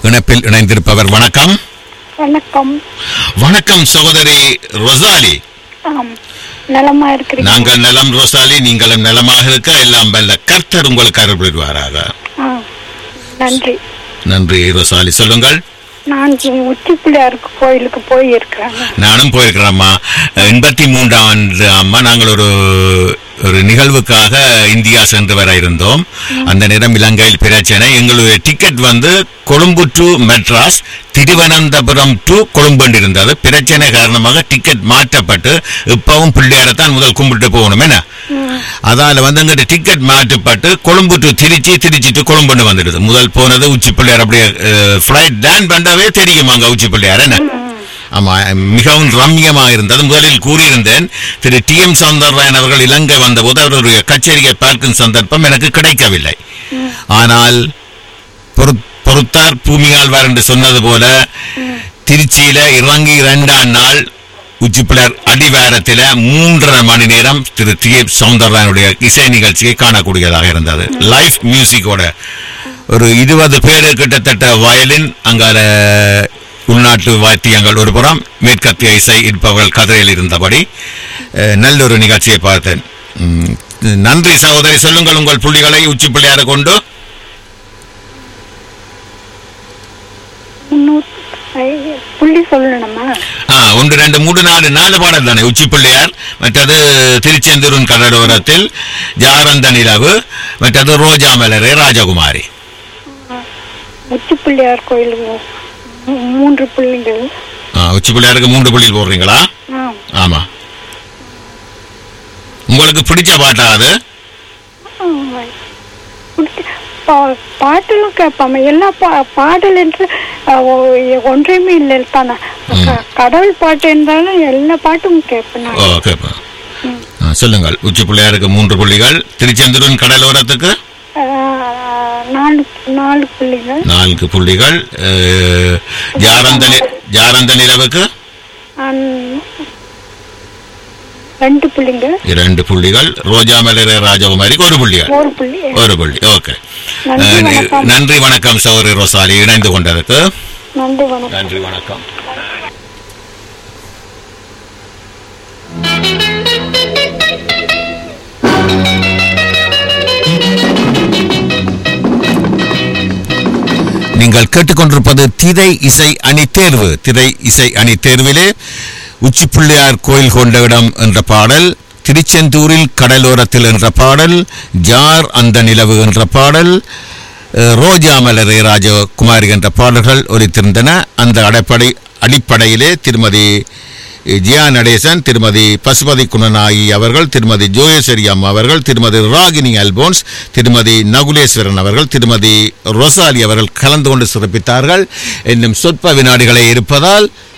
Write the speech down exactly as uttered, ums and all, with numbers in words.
இணைப்பில் இணைந்திருப்பவர். வணக்கம். வணக்கம். வணக்கம் சகோதரி ரொசாலி. நலமா இருக்கிறீங்க? நாங்கள் நலம் ரொசாலி, நீங்களும் நலமாக இருக்க எல்லாம் வல்ல கர்த்தர் உங்களுக்கு அருள் புரிவாராக. நன்றி. நன்றி ரொசாலி, சொல்லுங்கள். நான் உச்சி பிள்ளையாருக்கு கோயிலுக்கு போயிருக்கிறேன். நானும் போயிருக்கிறேன்மா. எண்பத்தி மூன்றாம் ஆண்டு அம்மா நாங்கள் ஒரு ஒரு நிகழ்வுக்காக இந்தியா சென்று வர இருந்தோம். அந்த நேரம் இலங்கையில் பிரச்சனை. எங்களுடைய டிக்கெட் வந்து கொழும்பு டு மெட்ராஸ், திருவனந்தபுரம் டு கொழும்பு இருந்தது. பிரச்சனை காரணமாக டிக்கெட் மாற்றப்பட்டு இப்பவும் பிள்ளையாரத்தான் முதல் கும்பிட்டு போகணும். என்ன அதால வந்து அங்கிட்ட டிக்கெட் மாற்றப்பட்டு கொழும்பு டு திருச்சி, திருச்சி டு கொழும்புன்னு வந்துடுது. முதல் போனது உச்சி பிள்ளையார். அப்படியே பிளைட் லேண்ட் பண்ணவே தெரியும் அங்க உச்சி பிள்ளையார். என்ன ஆமா, மிகவும் ரம்யமாக இருந்தது. முதலில் கூறியிருந்தேன், திரு டி எம் சௌந்தரராயன் அவர்கள் இலங்கை வந்தபோது அவருடைய கச்சேரியை பார்க்கும் சந்தர்ப்பம் எனக்கு கிடைக்கவில்லை. ஆனால் பொறுத்தார் பூமியாழ்வார் என்று சொன்னது போல திருச்சியில இறங்கி இரண்டாம் நாள் உச்சிப்பிள்ளர் அடிவாரத்தில மூன்றரை மணி நேரம் திரு டி எம் சௌந்தரராயனுடைய இசை நிகழ்ச்சியை காணக்கூடியதாக இருந்தது. லைவ் மியூசிக்கோட ஒரு இருபது பேரு கிட்டத்தட்ட வயலின், அங்கால உள்நாட்டு வாத்தியங்கள் ஒரு புறம், மேற்கத்திய இசை இருப்பவர்கள் கதையில் இருந்தபடி நல்ல ஒரு நிகழ்ச்சியை பார்த்தேன். நன்றி சகோதரி. சொல்லுங்கள் உங்கள் புள்ளிகளை உச்சி பிள்ளையார கொண்டு. புள்ளி சொல்லணுமா? ஒன்று ரெண்டு மூணு நாலு நாலு பாடல் தானே உச்சி பிள்ளையார். மற்றது திருச்செந்தூரின் கடலோரத்தில் ஜாரந்த நிலவு, மற்றது ரோஜா மலரே ராஜகுமாரி. உச்சி பிள்ளையார் கோயிலுக்கு மூன்று புள்ளிகள். உச்சி பிள்ளையாருக்கு மூன்று புள்ளிகள் போடுறீங்களா? ஆமா. உங்களுக்கு பிடிச்ச பாட்டா அது? பாட்டெல்லாம் கேட்பாம எல்லா பாடல் என்று ஒன்றையுமே இல்லை தானே. கடவுள் பாட்டு என்றாலும் எல்லா பாட்டும் கேட்பேன். சொல்லுங்கள். உச்சி பிள்ளையாருக்கு மூன்று புள்ளிகள், திருச்செந்தூரின் கடலோரத்துக்கு நான்கு புள்ளிகள். நான்கு புள்ளிகள். ஜாரந்த நிலவுக்கு ரெண்டு புள்ளிகள். இரண்டு புள்ளிகள். ரோஜா மலரே ராஜகுமாரிக்கு ஒரு புள்ளிகள். ஒரு புள்ளி. ஒரு புள்ளி. ஓகே. நன்றி வணக்கம் சௌரி ரொசாலி, இணைந்து கொண்டதுக்கு நன்றி வணக்கம். நன்றி வணக்கம். நீங்கள் கேட்டுக்கொண்டிருப்பது திரை இசை அணி தேர்வு. திரை இசை அணி தேர்விலே உச்சி பிள்ளையார் கோயில் கொண்ட இடம் என்ற பாடல், திருச்செந்தூரில் கடலோரத்தில் என்ற பாடல், ஜார் அந்த நிலவு என்ற பாடல், ரோஜா மலரே ராஜகுமாரி என்ற பாடல்கள் ஒலித்திருந்தன. அந்த அடிப்படை அடிப்படையிலே திருமதி ஜியா நடேசன், திருமதி பசுபதி குணநாயகி அவர்கள், திருமதி ஜோயேஸ்வரி அம்மா அவர்கள், திருமதி ராகினி அல்போன்ஸ், திருமதி நகுலேஸ்வரன் அவர்கள், திருமதி ரொசாலி அவர்கள் கலந்து கொண்டு சிறப்பித்தார்கள். இன்னும் சொற்ப வினாடிகளே இருப்பதால்